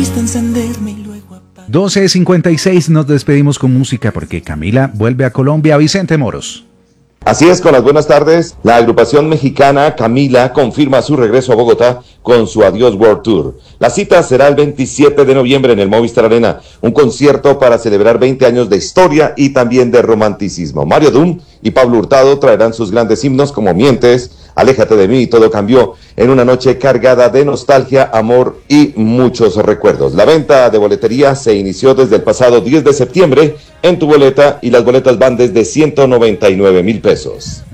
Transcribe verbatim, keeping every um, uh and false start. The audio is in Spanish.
doce cincuenta y seis, nos despedimos con música porque Camila vuelve a Colombia. Vicente Moros. Así es, con las buenas tardes, la agrupación mexicana Camila confirma su regreso a Bogotá con su Adiós World Tour. La cita será el veintisiete de noviembre en el Movistar Arena, un concierto para celebrar veinte años de historia y también de romanticismo. Mario Dum y Pablo Hurtado traerán sus grandes himnos como Mientes, Aléjate de mí y Todo cambió, en una noche cargada de nostalgia, amor y muchos recuerdos. La venta de boletería se inició desde el pasado diez de septiembre en Tu Boleta y las boletas van desde ciento noventa y nueve mil pesos.